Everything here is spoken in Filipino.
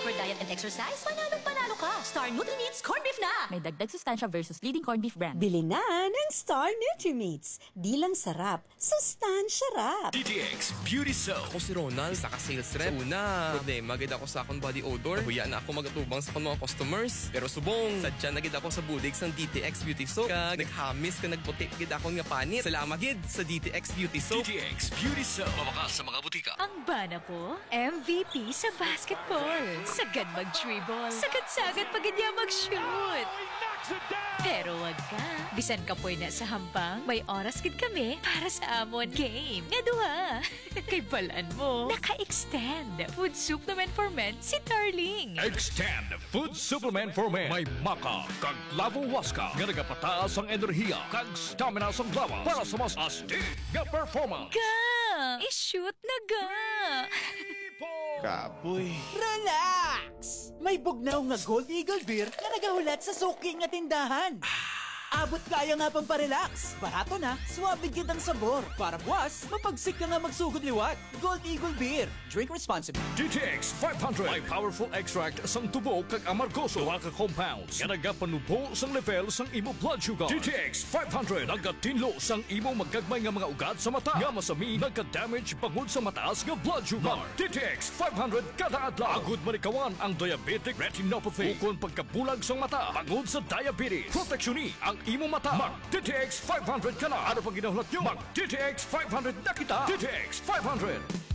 proper diet and exercise, panalo ka. Star Nutri-Meats Corned Beef na! May dagdag sustansya versus leading corned beef brand. Bili na ng Star Nutri-Meats. Di lang sarap, sustansya rap. DTX Beauty Soap. Ako si Ronald, saka sales rep. Una, problema gid ako sa akong body odor. Huya na ako magatubang sa akong mga customers. Pero subong, sadya na gid ako sa budig sang DTX Beauty Soap. Kag naghamis ka nagputi gid ako nga panit. Salamat gid sa DTX Beauty Soap. DTX Beauty Soap. Mawakas sa mga butika. Ang bana po, MVP sa basketball. Sagad mag-dribble. Sagad-sagad pag hindi mag-shoot. Pero wag ka. Bisan ka po'y na sa hambang, may oras gid kami para sa amon game. Nga duha. Kay balaan mo, naka-extend. Food supplement for men si Darling. Extend Food Supplement for Men. May maka, kag lavo waska, nga nagapataas ang enerhiya, kag stamina sa lawas para sa mas astig nga performance. Ga! I-shoot na ga! Kapoy. Relax! May bugnaw nga Gold Eagle Beer na nagahulat sa suki nga tindahan. Abot kaya nga pang parelax. Barato na, suwabe gid ang sabor. Para buwas, mapagsik ka nga magsugod liwat. Gold Eagle Beer. Drink responsibly. DTX 500. May powerful extract sang tubo kag amargoso. Duha ka compounds nga nagapanubo sang level sang imo blood sugar. DTX 500 nagatinlo sang imo magagmay nga mga ugat sa mata. Nga masami nagka-damage bangod sa mataas nga blood sugar. DTX 500 kada adlaw. Agud manikawan ang diabetic retinopathy. Ukon pagkabulag sang mata bangod sa diabetes. Proteksyon ang imo mata. Mag DTX 500 ka na. Ano pang ginahulot nyo? Mag DTX 500 na kita. DTX 500.